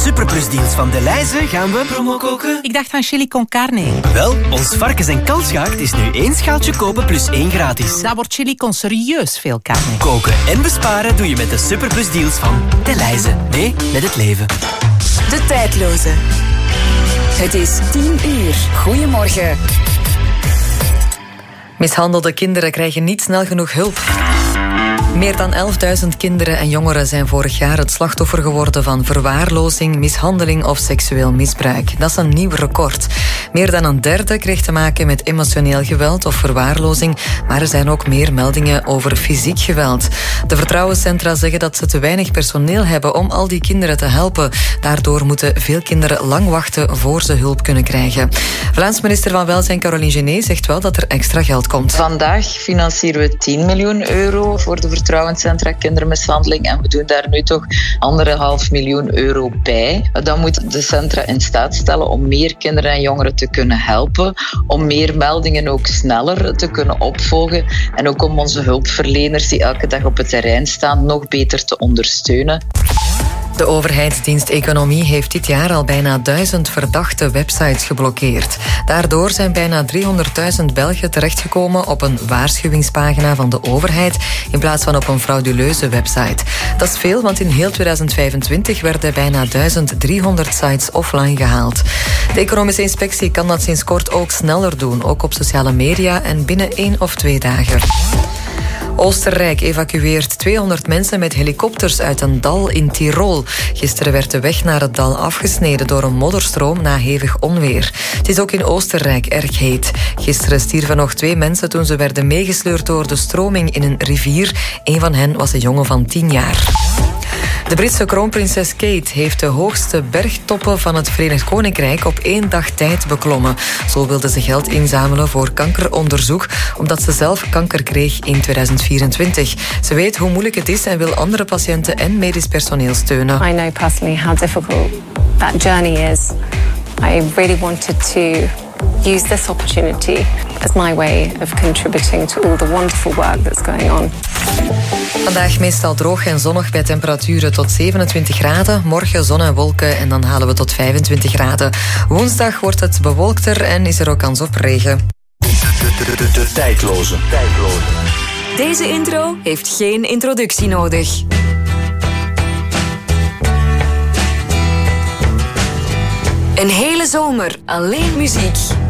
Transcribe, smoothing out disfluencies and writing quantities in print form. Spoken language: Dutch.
superplusdeals van Delhaize gaan we promo koken. Ik dacht aan chili con carne. Wel, ons varkens- en kalfsgehaakt is nu 1 schaaltje kopen plus 1 gratis. Dat wordt chili con serieus veel carne. Koken en besparen doe je met de superplusdeals van Delhaize. Nee, met het leven. De tijdloze. Het is 10 uur. Goedemorgen. Mishandelde kinderen krijgen niet snel genoeg hulp. Meer dan 11.000 kinderen en jongeren zijn vorig jaar het slachtoffer geworden van verwaarlozing, mishandeling of seksueel misbruik. Dat is een nieuw record. Meer dan een derde kreeg te maken met emotioneel geweld of verwaarlozing, maar er zijn ook meer meldingen over fysiek geweld. De vertrouwenscentra zeggen dat ze te weinig personeel hebben om al die kinderen te helpen. Daardoor moeten veel kinderen lang wachten voor ze hulp kunnen krijgen. Vlaams minister van Welzijn Caroline Genet zegt wel dat er extra geld komt. Vandaag financieren we 10 miljoen euro voor de vertrouwenscentra kindermishandeling en we doen daar nu toch 1,5 miljoen euro bij. Dan moet de centra in staat stellen om meer kinderen en jongeren te kunnen helpen, om meer meldingen ook sneller te kunnen opvolgen en ook om onze hulpverleners die elke dag op het terrein staan nog beter te ondersteunen. De overheidsdienst Economie heeft dit jaar al bijna 1000 verdachte websites geblokkeerd. Daardoor zijn bijna 300.000 Belgen terechtgekomen op een waarschuwingspagina van de overheid in plaats van op een frauduleuze website. Dat is veel, want in heel 2025 werden bijna 1300 sites offline gehaald. De economische inspectie kan dat sinds kort ook sneller doen, ook op sociale media en binnen 1 of 2 dagen. Oostenrijk evacueert 200 mensen met helikopters uit een dal in Tirol. Gisteren werd de weg naar het dal afgesneden door een modderstroom na hevig onweer. Het is ook in Oostenrijk erg heet. Gisteren stierven nog 2 mensen toen ze werden meegesleurd door de stroming in een rivier. Een van hen was een jongen van 10 jaar. De Britse kroonprinses Kate heeft de hoogste bergtoppen van het Verenigd Koninkrijk op 1 dag tijd beklommen. Zo wilde ze geld inzamelen voor kankeronderzoek, omdat ze zelf kanker kreeg in 2024. Ze weet hoe moeilijk het is en wil andere patiënten en medisch personeel steunen. I know personally how difficult that journey is. I really wanted to use this opportunity as my way of contributing to all the wonderful work that's going on. Vandaag meestal droog en zonnig bij temperaturen tot 27 graden. Morgen zon en wolken en dan halen we tot 25 graden. Woensdag wordt het bewolkter en is er ook kans op regen. De tijdloze. Deze intro heeft geen introductie nodig. Een hele zomer alleen muziek.